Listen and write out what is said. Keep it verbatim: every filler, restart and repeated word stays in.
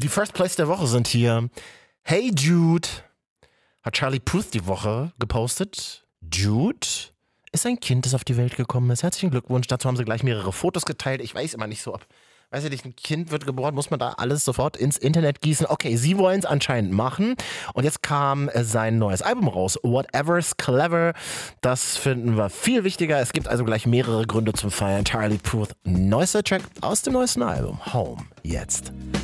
Die First Place der Woche sind hier. Hey Jude, hat Charlie Puth die Woche gepostet. Jude ist ein Kind, das auf die Welt gekommen ist. Herzlichen Glückwunsch. Dazu haben sie gleich mehrere Fotos geteilt. Ich weiß immer nicht so, ob, weiß ich nicht, ein Kind wird geboren, muss man da alles sofort ins Internet gießen. Okay, sie wollen es anscheinend machen. Und jetzt kam sein neues Album raus, Whatever's Clever. Das finden wir viel wichtiger. Es gibt also gleich mehrere Gründe zum Feiern. Charlie Puth, neuester Track aus dem neuesten Album. Home, jetzt.